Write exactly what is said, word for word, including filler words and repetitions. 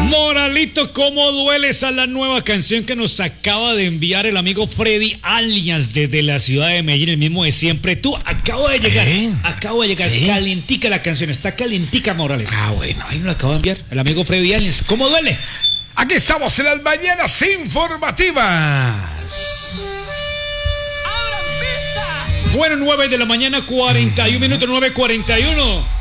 Moralito, ¿cómo duele esa la nueva canción que nos acaba de enviar el amigo Freddy Alias desde la ciudad de Medellín, el mismo de siempre? Tú, acabo de llegar, ¿Eh? acabo de llegar, ¿Sí? Calientica la canción, está calientica, Morales. Ah, bueno. Ahí nos la acaba de enviar el amigo Freddy Alias. ¿Cómo duele? Aquí estamos en las mañanas informativas. Bueno, nueve de la mañana, cuarenta y un minutos, nueve cuarenta y uno.